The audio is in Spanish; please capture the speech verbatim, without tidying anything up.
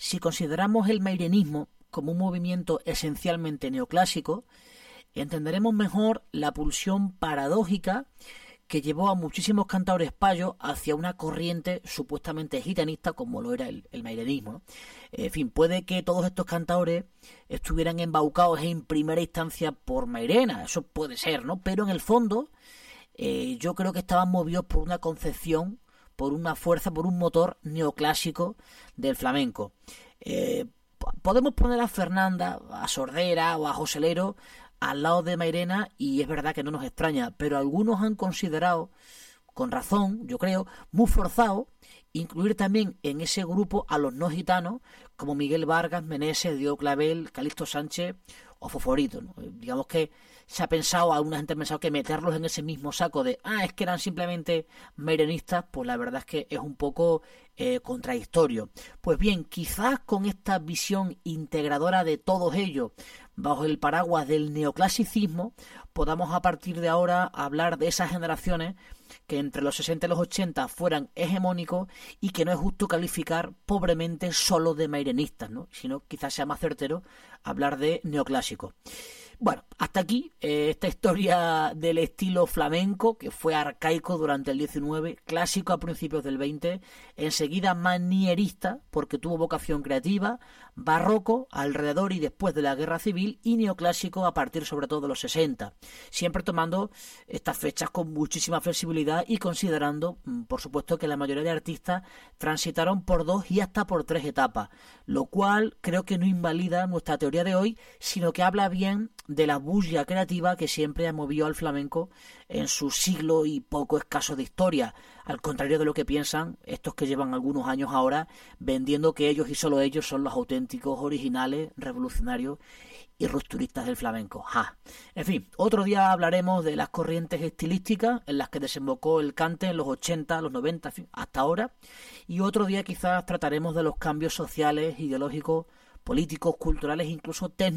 Si consideramos el mairenismo como un movimiento esencialmente neoclásico, entenderemos mejor la pulsión paradójica que llevó a muchísimos cantaores payos hacia una corriente supuestamente gitanista como lo era el, el mairenismo, ¿no? En fin, puede que todos estos cantaores estuvieran embaucados en primera instancia por Mairena, eso puede ser, ¿no? Pero en el fondo eh, yo creo que estaban movidos por una concepción, por una fuerza, por un motor neoclásico del flamenco. Eh, podemos poner a Fernanda, a Sordera o a Joselero al lado de Mairena y es verdad que no nos extraña, pero algunos han considerado, con razón, yo creo, muy forzado, incluir también en ese grupo a los no gitanos como Miguel Vargas, Meneses, Diego Clavel, Calixto Sánchez o Foforito, ¿no? Digamos que se ha pensado, alguna gente ha pensado que meterlos en ese mismo saco de, ah, es que eran simplemente mairenistas, pues la verdad es que es un poco eh, contradictorio. Pues bien, quizás con esta visión integradora de todos ellos, bajo el paraguas del neoclasicismo, podamos a partir de ahora hablar de esas generaciones que entre los sesenta y los ochenta fueran hegemónicos y que no es justo calificar pobremente solo de mairenistas, ¿no? Sino quizás sea más certero hablar de neoclásicos. Bueno, hasta aquí eh, esta historia del estilo flamenco, que fue arcaico durante el diecinueve, clásico a principios del veinte, enseguida manierista, porque tuvo vocación creativa, barroco alrededor y después de la Guerra Civil, y neoclásico a partir sobre todo de los sesenta, siempre tomando estas fechas con muchísima flexibilidad y considerando, por supuesto, que la mayoría de artistas transitaron por dos y hasta por tres etapas, lo cual creo que no invalida nuestra teoría de hoy, sino que habla bien de la bulla creativa que siempre ha movido al flamenco en su siglo y poco escaso de historia, al contrario de lo que piensan estos que llevan algunos años ahora vendiendo que ellos y solo ellos son los auténticos, originales, revolucionarios y rupturistas del flamenco. ¡Ja! En fin, otro día hablaremos de las corrientes estilísticas en las que desembocó el cante en los ochenta, los noventa, en fin, hasta ahora, y otro día quizás trataremos de los cambios sociales, ideológicos, políticos, culturales, incluso técnicos